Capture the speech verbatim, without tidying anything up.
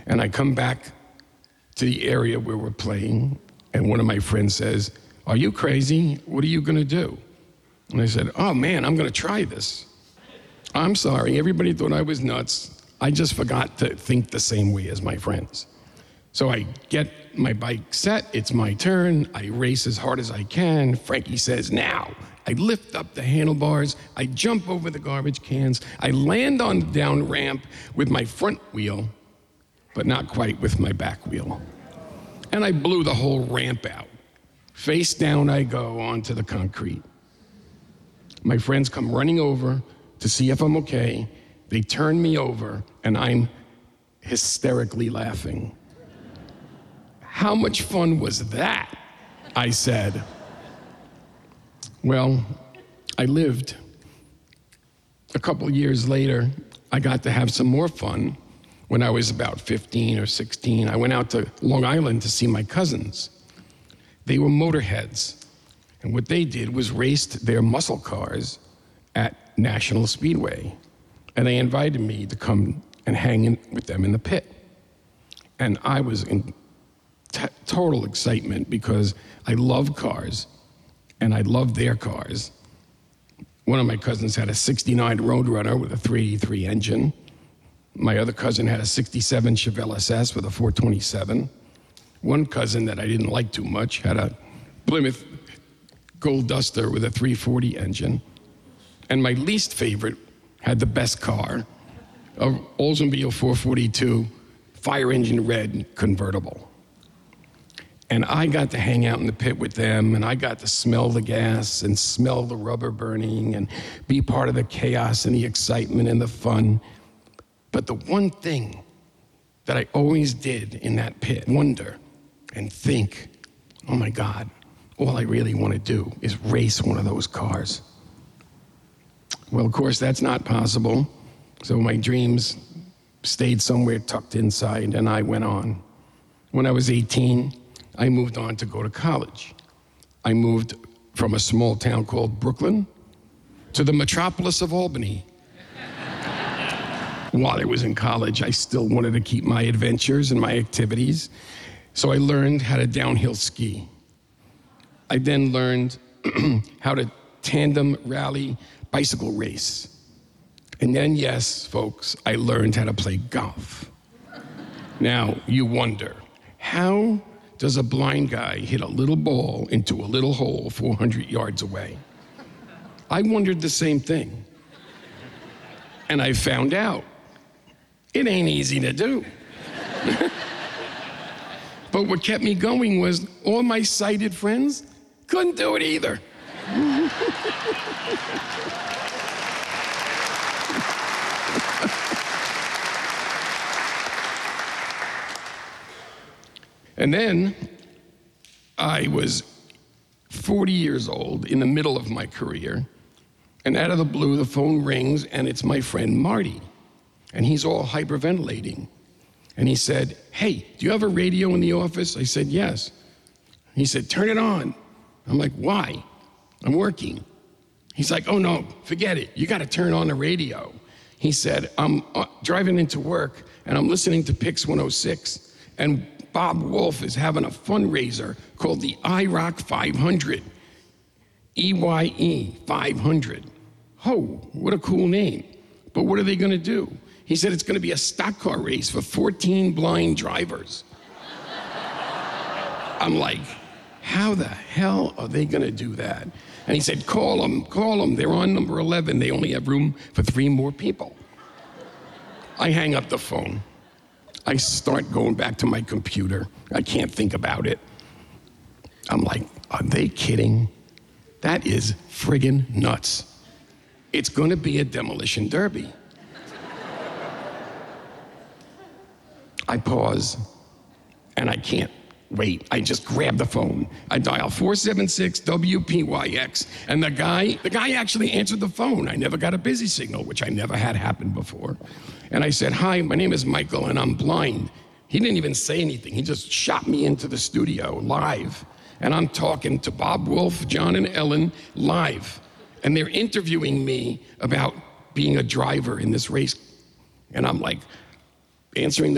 And I come back to the area where we're playing, and one of my friends says, "Are you crazy? What are you gonna do?" And I said, "Oh man, I'm gonna try this. I'm sorry, everybody thought I was nuts. I just forgot to think the same way as my friends." So I get my bike set, it's my turn, I race as hard as I can. Frankie says, "Now." I lift up the handlebars, I jump over the garbage cans, I land on the down ramp with my front wheel, but not quite with my back wheel. And I blew the whole ramp out. Face down I go onto the concrete. My friends come running over to see if I'm okay. They turn me over, and I'm hysterically laughing. "How much fun was that?" I said. Well, I lived. A couple years later, I got to have some more fun. When I was about fifteen or sixteen, I went out to Long Island to see my cousins. They were motorheads, and what they did was raced their muscle cars at National Speedway. And they invited me to come and hang in with them in the pit. And I was in t- total excitement because I love cars, and I love their cars. One of my cousins had a sixty-nine Roadrunner with a three eighty-three engine. My other cousin had a sixty-seven Chevelle S S with a four twenty-seven. One cousin that I didn't like too much had a Plymouth Gold Duster with a three forty engine. And my least favorite had the best car, a Oldsmobile four forty-two fire engine red convertible. And I got to hang out in the pit with them, and I got to smell the gas and smell the rubber burning and be part of the chaos and the excitement and the fun. But the one thing that I always did in that pit, wonder and think, oh my God, all I really want to do is race one of those cars. Well, of course, that's not possible. So my dreams stayed somewhere tucked inside, and I went on. When I was eighteen, I moved on to go to college. I moved from a small town called Brooklyn to the metropolis of Albany. While I was in college, I still wanted to keep my adventures and my activities, so I learned how to downhill ski. I then learned how to tandem rally bicycle race. And then, yes, folks, I learned how to play golf. Now, you wonder, how does a blind guy hit a little ball into a little hole four hundred yards away? I wondered the same thing. And I found out it ain't easy to do. But what kept me going was all my sighted friends couldn't do it either. And then I was forty years old, in the middle of my career, and out of the blue, the phone rings, and it's my friend Marty. And he's all hyperventilating. And he said, "Hey, do you have a radio in the office?" I said, "Yes." He said, "Turn it on." I'm like, "Why? I'm working." He's like, "Oh no, forget it. You gotta turn on the radio." He said, "I'm uh, driving into work, and I'm listening to Pix one oh six, and Bob Wolf is having a fundraiser called the I ROC five hundred, E Y E five hundred. Oh, what a cool name. But what are they gonna do?" He said, "It's gonna be a stock car race for fourteen blind drivers." I'm like, how the hell are they gonna do that? And he said, call them, call them. They're on number eleven. They only have room for three more people. I hang up the phone. I start going back to my computer. I can't think about it. I'm like, are they kidding? That is friggin' nuts. It's gonna be a demolition derby. I pause, and I can't wait. I just grab the phone. I dial four seven six W P Y X, and the guy, the guy actually answered the phone. I never got a busy signal, which I never had happen before. And I said, "Hi, my name is Michael, and I'm blind." He didn't even say anything. He just shot me into the studio live. And I'm talking to Bob Wolf, John, and Ellen live. And they're interviewing me about being a driver in this race. And I'm like, answering the